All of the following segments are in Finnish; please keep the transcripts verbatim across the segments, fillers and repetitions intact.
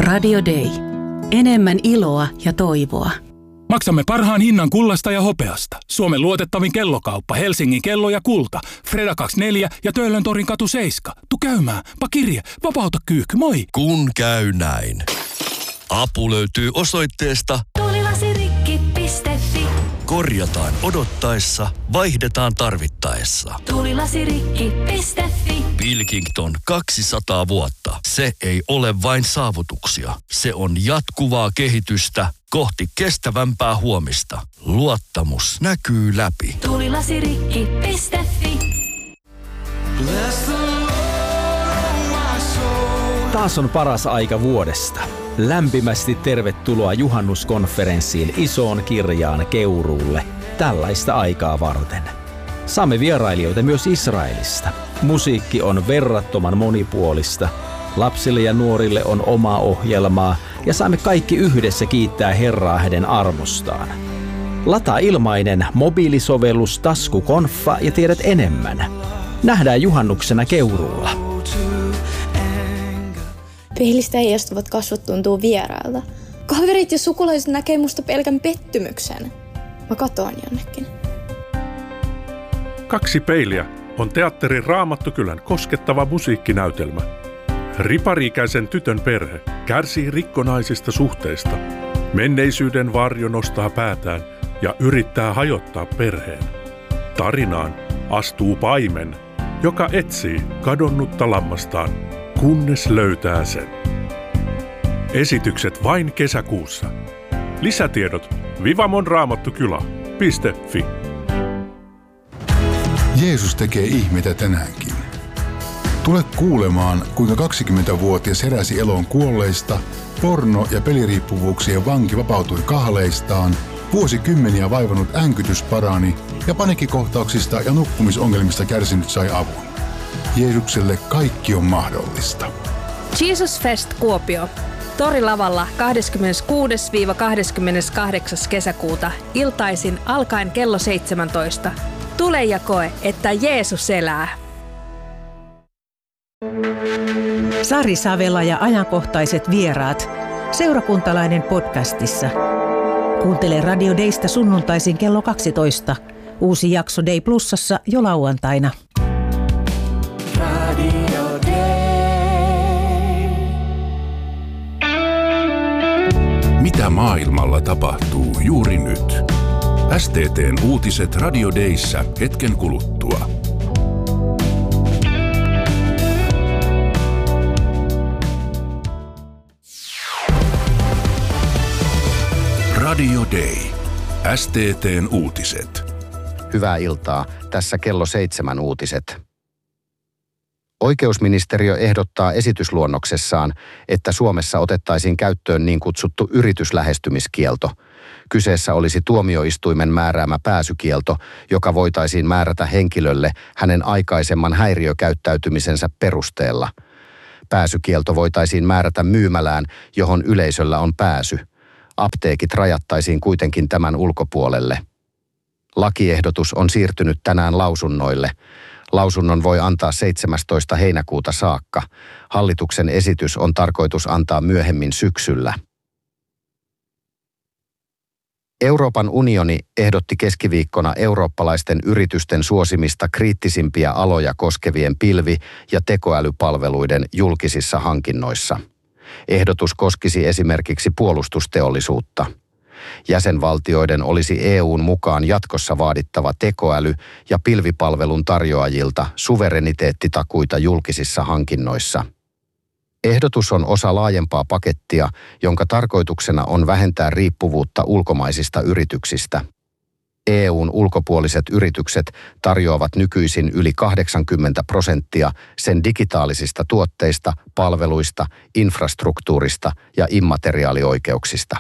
Radio Day. Enemmän iloa ja toivoa. Maksamme parhaan hinnan kullasta ja hopeasta. Suomen luotettavin kellokauppa, Helsingin kello ja kulta. Freda kaksikymmentäneljä ja Töölöntorin katu seitsemän. Tu käymään. Pakirje, vapauta kyykky, moi. Kun käy näin. Apu löytyy osoitteesta tuulilasirikki piste fi. Korjataan odottaessa, vaihdetaan tarvittaessa. tuulilasirikki piste fi. Pilkington kaksisataa vuotta. Se ei ole vain saavutuksia. Se on jatkuvaa kehitystä kohti kestävämpää huomista. Luottamus näkyy läpi. tuulilasirikki piste fi. Taas on paras aika vuodesta. Lämpimästi tervetuloa juhannuskonferenssiin Isoon Kirjaan Keuruulle tällaista aikaa varten. Saamme vierailijoita myös Israelista. Musiikki on verrattoman monipuolista. Lapsille ja nuorille on omaa ohjelmaa ja saamme kaikki yhdessä kiittää Herraa hänen armostaan. Lataa ilmainen mobiilisovellus Taskukonfa ja tiedät enemmän. Nähdään juhannuksena Keuruulla. Peilistä heijastuvat kasvot tuntuu vierailta. Kaverit ja sukulaiset näkee musta pelkän pettymyksen. Mä katoan jonnekin. Kaksi peiliä on teatterin Raamattukylän koskettava musiikkinäytelmä. Ripari-ikäisen tytön perhe kärsii rikkonaisista suhteista. Menneisyyden varjo nostaa päätään ja yrittää hajottaa perheen. Tarinaan astuu paimen, joka etsii kadonnutta lammastaan, kunnes löytää sen. Esitykset vain kesäkuussa. Lisätiedot vivamonraamattukylä piste fi. Jeesus tekee ihmeitä tänäänkin. Tule kuulemaan, kuinka kaksikymmentävuotias heräsi eloon kuolleista, porno- ja peliriippuvuuksien vanki vapautui kahleistaan, vuosikymmeniä vaivannut änkytys parani ja paniikkikohtauksista ja nukkumisongelmista kärsinyt sai avun. Jeesukselle kaikki on mahdollista. Jesus Fest Kuopio. Torilavalla kahdeskymmeneskuudes kahdeskymmeneskahdeksas kesäkuuta iltaisin alkaen kello seitsemäntoista. Tule ja koe, että Jeesus elää. Sari Savela ja ajankohtaiset vieraat. Seurakuntalainen podcastissa. Kuuntele Radio Daysta sunnuntaisin kello kaksitoista. Uusi jakso Day Plusassa jo lauantaina. Radio Day. Mitä maailmalla tapahtuu juuri nyt? S T T:n uutiset Radio Dayssä hetken kuluttua. Radio Day. S T T:n uutiset. Hyvää iltaa. Tässä kello seitsemän uutiset. Oikeusministeriö ehdottaa esitysluonnoksessaan, että Suomessa otettaisiin käyttöön niin kutsuttu yrityslähestymiskielto. Kyseessä olisi tuomioistuimen määräämä pääsykielto, joka voitaisiin määrätä henkilölle hänen aikaisemman häiriökäyttäytymisensä perusteella. Pääsykielto voitaisiin määrätä myymälään, johon yleisöllä on pääsy. Apteekit rajattaisiin kuitenkin tämän ulkopuolelle. Lakiehdotus on siirtynyt tänään lausunnoille. Lausunnon voi antaa seitsemästoista heinäkuuta saakka. Hallituksen esitys on tarkoitus antaa myöhemmin syksyllä. Euroopan unioni ehdotti keskiviikkona eurooppalaisten yritysten suosimista kriittisimpiä aloja koskevien pilvi- ja tekoälypalveluiden julkisissa hankinnoissa. Ehdotus koskisi esimerkiksi puolustusteollisuutta. Jäsenvaltioiden olisi E U:n mukaan jatkossa vaadittava tekoäly- ja pilvipalvelun tarjoajilta suvereniteettitakuita julkisissa hankinnoissa. Ehdotus on osa laajempaa pakettia, jonka tarkoituksena on vähentää riippuvuutta ulkomaisista yrityksistä. E U:n ulkopuoliset yritykset tarjoavat nykyisin yli kahdeksankymmentä prosenttia sen digitaalisista tuotteista, palveluista, infrastruktuurista ja immateriaalioikeuksista.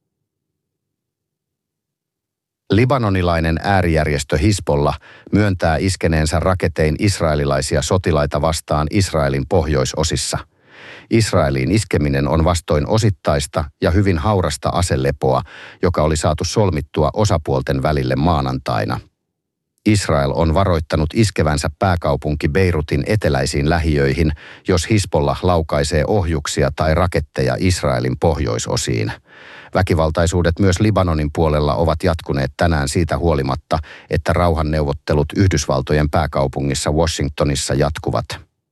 Libanonilainen äärijärjestö Hizbollah myöntää iskeneensä raketein israelilaisia sotilaita vastaan Israelin pohjoisosissa. Israeliin iskeminen on vastoin osittaista ja hyvin haurasta aselepoa, joka oli saatu solmittua osapuolten välille maanantaina. Israel on varoittanut iskevänsä pääkaupunki Beirutin eteläisiin lähiöihin, jos Hizbollah laukaisee ohjuksia tai raketteja Israelin pohjoisosiin. Väkivaltaisuudet myös Libanonin puolella ovat jatkuneet tänään siitä huolimatta, että rauhanneuvottelut Yhdysvaltojen pääkaupungissa Washingtonissa jatkuvat.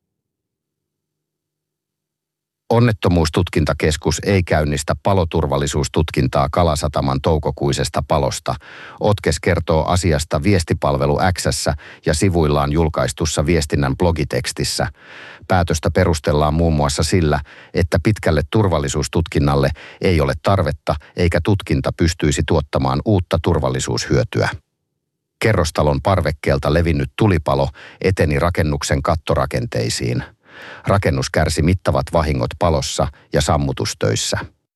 Onnettomuustutkintakeskus ei käynnistä paloturvallisuustutkintaa Kalasataman toukokuisesta palosta. Otkes kertoo asiasta viestipalvelu X:ssä ja sivuillaan julkaistussa viestinnän blogitekstissä. Päätöstä perustellaan muun muassa sillä, että pitkälle turvallisuustutkinnalle ei ole tarvetta eikä tutkinta pystyisi tuottamaan uutta turvallisuushyötyä. Kerrostalon parvekkeelta levinnyt tulipalo eteni rakennuksen kattorakenteisiin. Rakennus kärsi mittavat vahingot palossa ja sammutustöissä.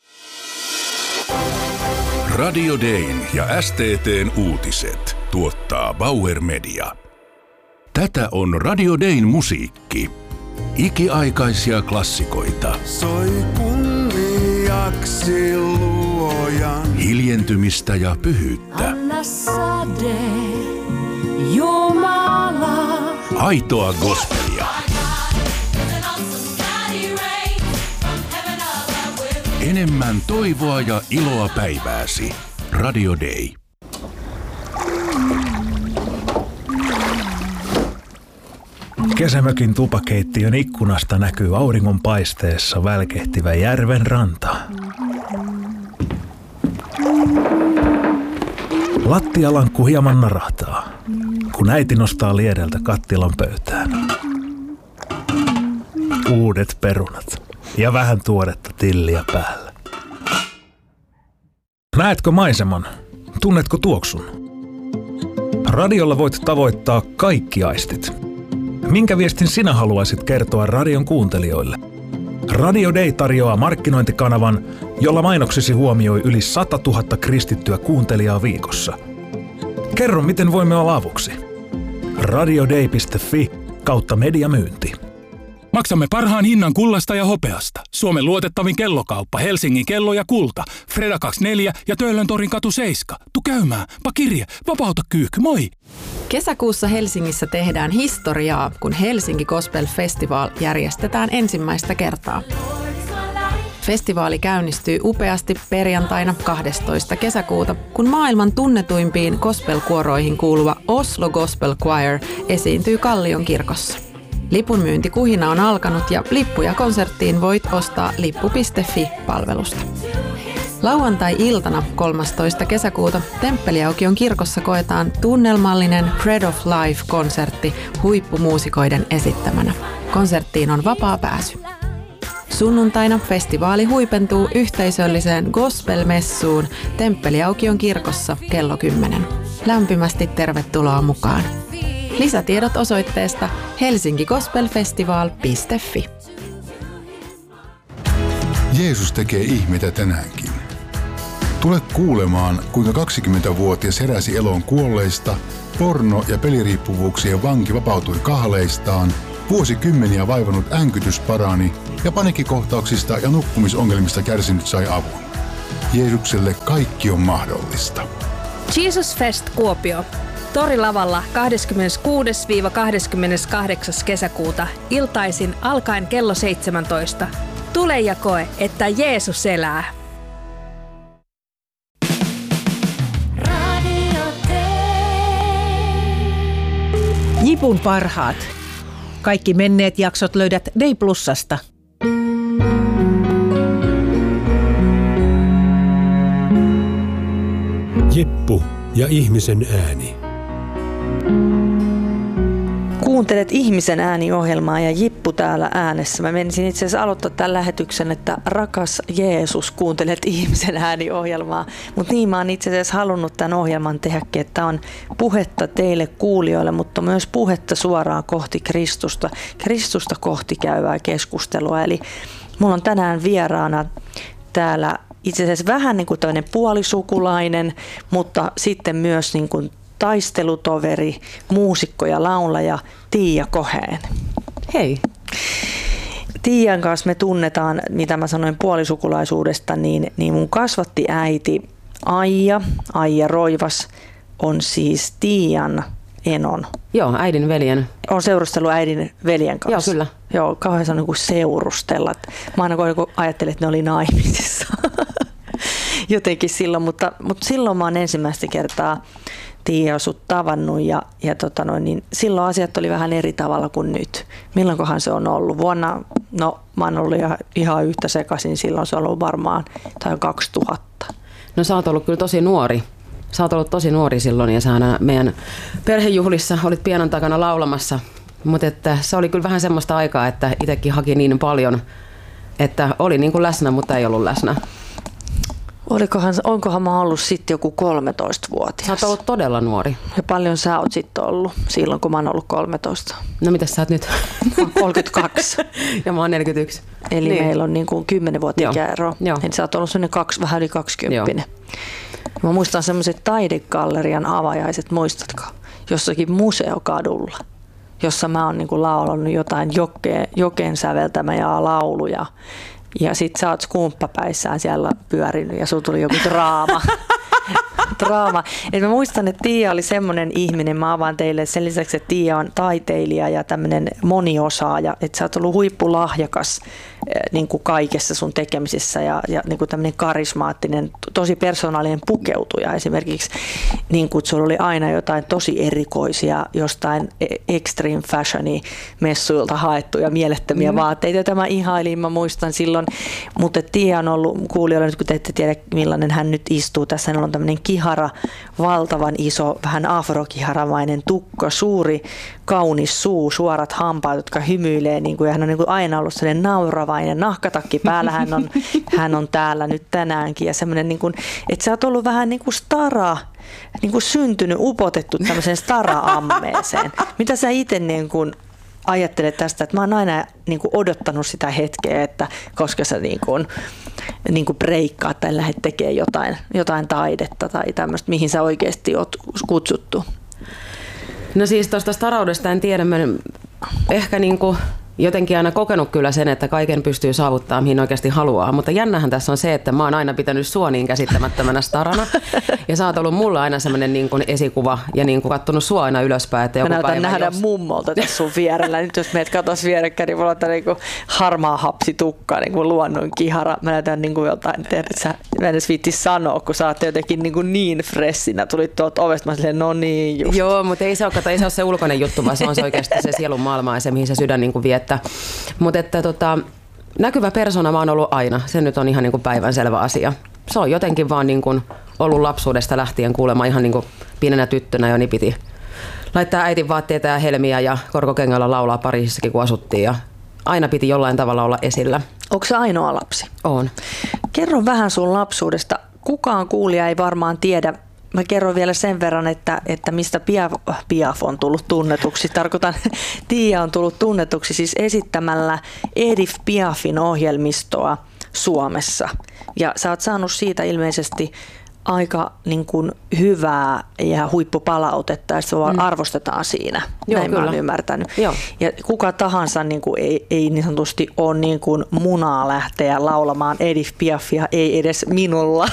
Radio Dayn ja S T T:n uutiset tuottaa Bauer Media. Tätä on Radio Dayn musiikki. Ikiaikaisia klassikoita. Soi kunniaksi luojan. Hiljentymistä ja pyhyyttä. Anna sade, Jumala. Aitoa gospelia. Enemmän toivoa ja iloa päivääsi. Radio Day. Kesämökin tupakeittiön ikkunasta näkyy auringonpaisteessa välkehtivä järven ranta. Lattialankku hieman narahtaa, kun äiti nostaa liedeltä kattilan pöytään. Uudet perunat ja vähän tuoretta tilliä päällä. Näetkö maiseman? Tunnetko tuoksun? Radiolla voit tavoittaa kaikki aistit. Minkä viestin sinä haluaisit kertoa radion kuuntelijoille? Radio Day tarjoaa markkinointikanavan, jolla mainoksesi huomioi yli sata tuhatta kristittyä kuuntelijaa viikossa. Kerro, miten voimme olla avuksi. radioday piste fi kautta mediamyynti. Maksamme parhaan hinnan kullasta ja hopeasta. Suomen luotettavin kellokauppa Helsingin kello ja kulta. Freda kaksikymmentäneljä ja Töölöntorin katu seitsemän. Tu käymään. Pakirje. Vapauta kyykky. Moi! Kesäkuussa Helsingissä tehdään historiaa, kun Helsinki Gospel Festival järjestetään ensimmäistä kertaa. Festivaali käynnistyy upeasti perjantaina kahdestoista kesäkuuta, kun maailman tunnetuimpiin gospelkuoroihin kuuluva Oslo Gospel Choir esiintyy Kallion kirkossa. Lipunmyyntikuhina on alkanut ja lippuja konserttiin voit ostaa lippu piste fi-palvelusta. Lauantai-iltana kolmastoista kesäkuuta Temppeliaukion kirkossa koetaan tunnelmallinen Bread of Life-konsertti huippumuusikoiden esittämänä. Konserttiin on vapaa pääsy. Sunnuntaina festivaali huipentuu yhteisölliseen gospel-messuun Temppeliaukion kirkossa kello kymmenen. Lämpimästi tervetuloa mukaan. Lisätiedot osoitteesta helsinki gospel festival piste fi. Jeesus tekee ihmeitä tänäänkin. Tule kuulemaan, kuinka kaksikymmentävuotias heräsi eloon kuolleista, porno- ja peliriippuvuuksien vanki vapautui kahleistaan, vuosikymmeniä vaivannut änkytys parani ja paniikkikohtauksista ja nukkumisongelmista kärsinyt sai avun. Jeesukselle kaikki on mahdollista. Jesus Fest Kuopio. Torilavalla kahdeskymmeneskuudes kahdeskymmeneskahdeksas kesäkuuta iltaisin alkaen kello seitsemäntoista. Tule ja koe, että Jeesus elää. Jipun parhaat. Kaikki menneet jaksot löydät Day Plusasta. Jippu ja ihmisen ääni. Kuuntelet Ihmisen ääni-ohjelmaa ja Jippu täällä äänessä. Mä menisin itse asiassa aloittaa tämän lähetyksen, että rakas Jeesus, kuuntelet Ihmisen ääni-ohjelmaa. Mutta niin mä oon itse asiassa halunnut tämän ohjelman tehdäkin, että on puhetta teille kuulijoille, mutta myös puhetta suoraan kohti Kristusta. Kristusta kohti käyvää keskustelua. Eli mulla on tänään vieraana täällä itse asiassa vähän niin kuin tämmöinen puolisukulainen, mutta sitten myös niin kuin taistelutoveri, muusikko ja laulaja Tiia Koheen. Hei. Tiian kanssa me tunnetaan, mitä mä sanoin puolisukulaisuudesta, niin, niin mun kasvatti äiti Aija, Aija Roivas, on siis Tiian enon. Joo, äidin veljen. On seurustellut äidin veljen kanssa. Joo, kyllä. Joo, kauhean se on niin kuin seurustella. Mä aina kun ajattelin, että ne oli naimisissa jotenkin silloin, mutta, mutta silloin mä oon ensimmäistä kertaa Tiia sut tavannut ja, ja tota noin, niin silloin asiat oli vähän eri tavalla kuin nyt. Milloinkohan se on ollut? Vuonna, no mä oon ollut ihan, ihan yhtä sekaisin, silloin se on ollut varmaan tai kaksituhatta. No sä oot ollut kyllä tosi nuori. Sä oot ollut tosi nuori silloin ja sä meidän perhejuhlissa olit pianon takana laulamassa. Mutta että se oli kyllä vähän semmoista aikaa, että itsekin haki niin paljon, että oli niin kuin läsnä, mutta ei ollut läsnä. Olikohan, onkohan mä ollut sitten joku kolmetoistavuotias? Sä oot ollut todella nuori. Ja paljon sä oot sitten ollut silloin, kun mä oon ollut kolmetoista? No mitäs sä oot nyt? Mä oon kolmekymmentäkaksi. Ja mä oon neljäkymmentäyksi. Eli niin. Meillä on niin kuin kymmenen vuotta ikäero. Joo. Eli sä oot ollut sellainen kaksi, vähän yli kaksikymppinen. Mä muistan semmoiset taidegallerian avajaiset, muistatko? Jossakin museokadulla, jossa mä oon niin kuin laulannut jotain jokeen, jokeen säveltämää lauluja. Ja sit sä oot skumppapäissään siellä pyörinyt ja sulla tuli joku draama. draama. Et mä muistan, että Tiia oli semmoinen ihminen, mä avaan teille sen lisäksi, että Tiia on taiteilija ja tämmöinen moniosaaja, että sä oot ollut huippulahjakas niin kuin kaikessa sun tekemisessä ja, ja niin kuin tämmöinen karismaattinen, tosi persoonallinen pukeutuja esimerkiksi, niin kuin sulla oli aina jotain tosi erikoisia, jostain extreme fashioni messuilta haettuja mielettömiä mm. vaatteita, joita mä ihailin, mä muistan silloin, mutta Tiia on ollut kuulijoilla nyt, kun te ette tiedä millainen hän nyt istuu, tässä hänellä on tämmöinen kihara, valtavan iso, vähän afrokiharamainen tukka, suuri, kaunis suu, suorat hampaat, jotka hymyilee, niin kuin, ja hän on niin kuin aina ollut sellainen nauravainen, nahkatakki päällä, hän on, hän on täällä nyt tänäänkin, ja semmoinen, niin kuin, että sä oot ollut vähän niin kuin stara, niin kuin syntynyt, upotettu tämmöiseen stara-ammeeseen. Mitä sä itse niin kuin ajattelet tästä, että mä oon aina niin kuin odottanut sitä hetkeä, että koska sä niin kuin, niin kuin breikkaat tai lähdet tekemään jotain, jotain taidetta tai tämmöistä, mihin sä oikeasti oot kutsuttu. No siis tuosta staraudesta en tiedä, mä ehkä niin kuin jotenkin aina kokenut kyllä sen, että kaiken pystyy saavuttamaan, mihin oikeasti haluaa. Mutta jännähän tässä on se, että mä oon aina pitänyt sua niin käsittämättömänä starana. Ja sä oot ollut mulla aina semmoinen niin kuin esikuva ja niin kuin kattonut sua aina ylöspäin. Että joku mä näytän päivä nähdä jos... mummolta tässä sun vierellä. Nyt jos meidät katsoisi vierekkäin, niin voi olla niin kuin harmaa hapsi tukka, niin kuin luonnon kihara. Mä näytän niin kuin jotain, että sä, mä en edes viitti sanoa, kun sä oot jotenkin niin, kuin niin freshinä. Tulit tuolta ovesta, mä silleen, no niin just. Joo, mutta ei se ole, ei se, ole se ulkoinen juttu, vaan se on se oikeasti se sielun maailma ja se, mihin se sydän niin kuin viettää. Mutta että tota, näkyvä persona mä oon ollut aina. Se nyt on ihan niin kuin päivänselvä asia. Se on jotenkin vaan niin kuin ollut lapsuudesta lähtien kuulemma ihan niin kuin pienenä tyttönä jo, niin piti laittaa äitin vaatteita ja helmiä ja korkokengällä laulaa Pariisissakin, kun asuttiin. Ja aina piti jollain tavalla olla esillä. Onko sä ainoa lapsi? Oon. Kerro vähän sun lapsuudesta. Kukaan kuulija ei varmaan tiedä. Mä kerron vielä sen verran, että, että mistä Piaf, Piaf on tullut tunnetuksi. Tarkoitan, Tiia on tullut tunnetuksi siis esittämällä Edith Piafin ohjelmistoa Suomessa. Ja sä oot saanut siitä ilmeisesti aika niin kuin hyvää ja huippupalautetta, ja se vaan mm. arvostetaan siinä. Joo, näin kyllä. Mä oon ymmärtänyt. Joo. Ja kuka tahansa niin kuin ei, ei niin sanotusti ole niin kuin munaa lähteä laulamaan Edith Piafia, ei edes minulla.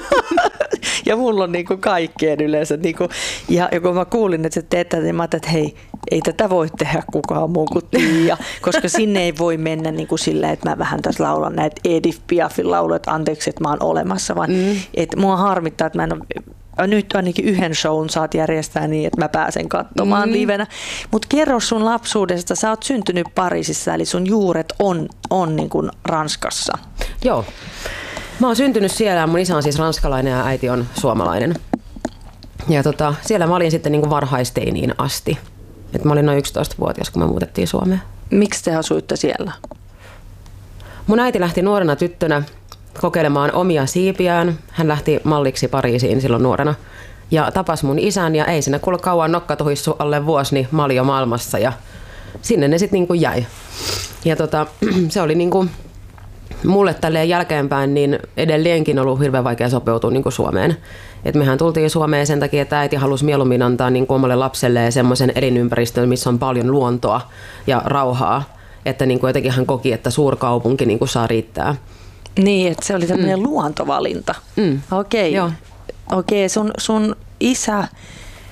Ja mulla on niin kuin kaikkeen yleensä. Niin kuin, ja, ja kun mä kuulin, että sä teet tätä, niin mä ajattelin, että hei, ei tätä voi tehdä kukaan muu kuin Tiia, koska sinne ei voi mennä niin kuin sillä, että mä vähän tässä laulan näitä Edith Piafin lauluja, että anteeksi, että mä oon olemassa, vaan mm. että mua harmittaa, että mä en ole, nyt ainakin yhden shown saat järjestää niin, että mä pääsen katsomaan mm. livenä. Mutta kerro sun lapsuudesta, sä oot syntynyt Pariisissa, eli sun juuret on, on niin kuin Ranskassa. Joo. Mä oon syntynyt siellä, mun isä on siis ranskalainen ja äiti on suomalainen. Ja tota, siellä mä olin sitten niin kuin varhaisteiniin asti. Et mä olin noin yksitoistavuotias, kun me muutettiin Suomeen. Miksi te asuitte siellä? Mun äiti lähti nuorena tyttönä kokeilemaan omia siipiään. Hän lähti malliksi Pariisiin silloin nuorena. Ja tapasi mun isän ja ei siinä kuule kauan nokka tuhissu alle vuosi, niin mä olin jo maailmassa ja sinne ne sitten niin kuin jäi. Ja tota, se oli niin kuin mulle tälleen jälkeenpäin niin edelleenkin ollut hirveän vaikea sopeutua niin kuin Suomeen. Et mehän tultiin Suomeen sen takia, että äiti halusi mieluummin antaa niin kuin omalle lapselleen semmoisen elinympäristön, missä on paljon luontoa ja rauhaa. Että niin kuin jotenkin hän koki, että suurkaupunki niin kuin saa riittää. Niin, että se oli tämmöinen mm. luontovalinta. Mm. Okei, okay. okay, sun, sun isä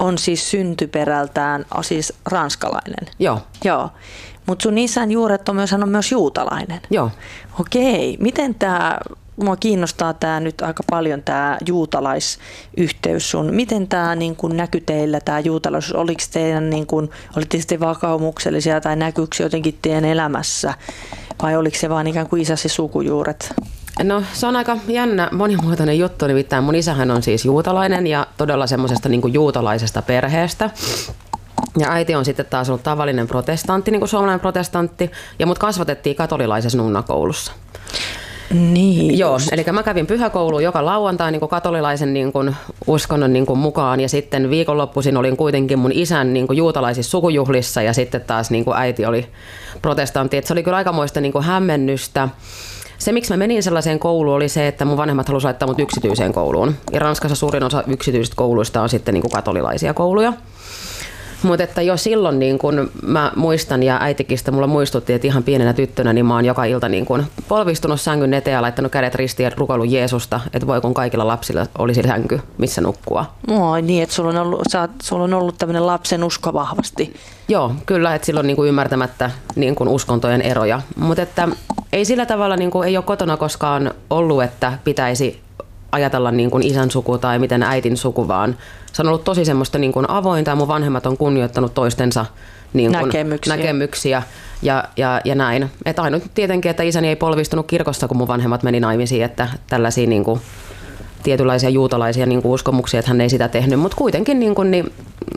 on siis syntyperältään siis ranskalainen. Joo. Joo. Mutta sun isän juuret on myös, hän on myös juutalainen. Joo. Okei. Miten tämä, mua kiinnostaa tämä nyt aika paljon tämä juutalaisyhteys sun. Miten tämä niin kun näkyi teillä tämä juutalaisuus? Oliko teidän niin kun, olitte te vakaumuksellisia tai näkyykö jotenkin teidän elämässä? Vai oliko se vaan ikään kuin isäsi sukujuuret? No se on aika jännä monimuotoinen juttu, nimittäin mun isähän on siis juutalainen ja todella semmoisesta niin kuin juutalaisesta perheestä. Ja äiti on sitten taas ollut tavallinen protestantti, niin kuin suomalainen protestantti, ja mut kasvatettiin katolilaisessa nunnakoulussa. Niin. Joo, eli mä kävin pyhäkouluun joka lauantai niin kuin katolilaisen niin kuin uskonnon niin kuin mukaan, ja sitten viikonloppuisin olin kuitenkin mun isän niin kuin juutalaisissa sukujuhlissa, ja sitten taas niin kuin äiti oli protestantti. Et se oli kyllä aikamoista niin kuin hämmennystä. Se, miksi mä menin sellaiseen kouluun, oli se, että mun vanhemmat halusivat laittaa mut yksityiseen kouluun. Ja Ranskassa suurin osa yksityisistä kouluista on sitten niin kuin katolilaisia kouluja. Mutta että jo silloin niin kun mä muistan, ja äitikin sitä mulla muistutti, että ihan pienenä tyttönä niin mä oon joka ilta niin kun polvistunut sängyn eteen ja laittanut kädet ristiin ja rukoillut Jeesusta, että voi kun kaikilla lapsilla olisi sänky, missä nukkua. Oi niin, että sulla on ollut, sä, sulla on ollut tämmöinen lapsen usko vahvasti. Joo, kyllä, että silloin niin kuin ymmärtämättä niin kuin uskontojen eroja. Mutta että ei sillä tavalla, niin kuin, ei ole kotona koskaan ollut, että pitäisi ajatella niin kuin isän suku tai miten äitin suku, vaan se on ollut tosi semmoista niin kuin avointa ja mun vanhemmat on kunnioittanut toistensa niin kuin näkemyksiä, näkemyksiä ja, ja, ja näin. Että ainut tietenkin, että isäni ei polvistunut kirkossa, kun mun vanhemmat meni naimisiin, että tällaisia niin kuin tietynlaisia juutalaisia niin kuin uskomuksia, että hän ei sitä tehnyt, mutta kuitenkin niin kuin, niin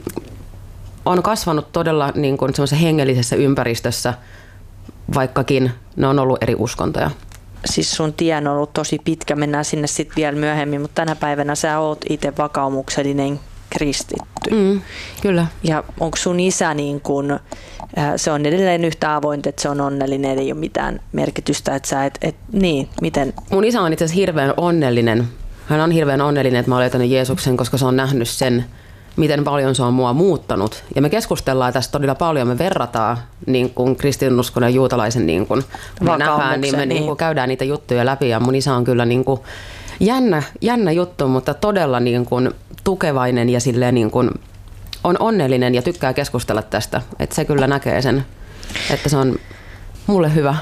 on kasvanut todella niin kuin semmoisessa hengellisessä ympäristössä, vaikkakin ne on ollut eri uskontoja. Siis sun tie on ollut tosi pitkä, mennään sinne sitten vielä myöhemmin, mutta tänä päivänä sä oot itse vakaumuksellinen kristitty. Mm, kyllä. Ja onko sun isä niin kun, se on edelleen yhtä avointa, että se on onnellinen, ei ole mitään merkitystä, että sä et, et niin, miten? Mun isä on itse asiassa hirveän onnellinen. Hän on hirveän onnellinen, että mä olen löytänyt Jeesuksen, koska se on nähnyt sen, miten paljon se on mua muuttanut. Ja me keskustellaan tästä todella paljon, me verrataan niin kuin kristinuskon ja juutalaisen, niin kuin, me nähdään, niin me niin kuin käydään niitä juttuja läpi. Ja mun isä on kyllä niin kuin jännä, jännä juttu, mutta todella niin kuin tukevainen ja silleen niin kuin on onnellinen ja tykkää keskustella tästä. Että se kyllä näkee sen, että se on mulle hyvä.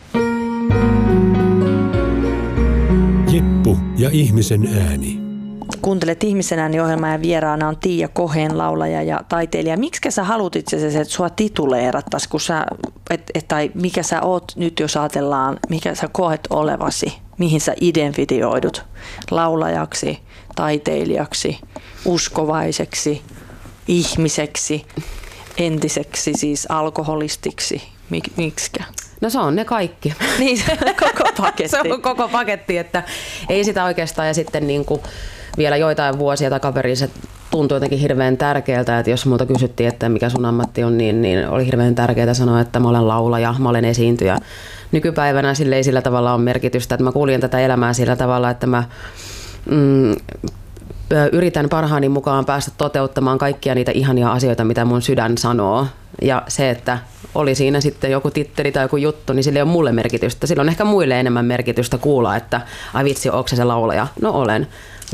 Jippu ja ihmisen ääni. Kuuntelet Ihmisen ääni-ohjelmaa ja vieraana on Tiia Koheen, laulaja ja taiteilija. Miksi sä haluat itse asiassa, että sua tituleerattaisiin, kun sä, et, et, tai mikä sä oot nyt, jos ajatellaan, mikä sä koet olevasi, mihin sä identifioidut laulajaksi, taiteilijaksi, uskovaiseksi, ihmiseksi, entiseksi siis alkoholistiksi, Mik, miksikä? No se on ne kaikki. Niin, koko paketti. Se on koko paketti, että ei sitä oikeastaan, ja sitten niin kuin vielä joitain vuosia takaperin se tuntui jotenkin hirveän tärkeältä, että jos multa kysyttiin, että mikä sun ammatti on, niin, niin oli hirveän tärkeää sanoa, että mä olen laulaja, mä olen esiintyjä. Nykypäivänä sille ei sillä tavalla ole merkitystä, että mä kuljen tätä elämää sillä tavalla, että mä mm, yritän parhaani mukaan päästä toteuttamaan kaikkia niitä ihania asioita, mitä mun sydän sanoo. Ja se, että oli siinä sitten joku titteli tai joku juttu, niin sillä ei ole mulle merkitystä. Sillä on ehkä muille enemmän merkitystä kuulla, että ai vitsi, onko se se laulaja? No olen.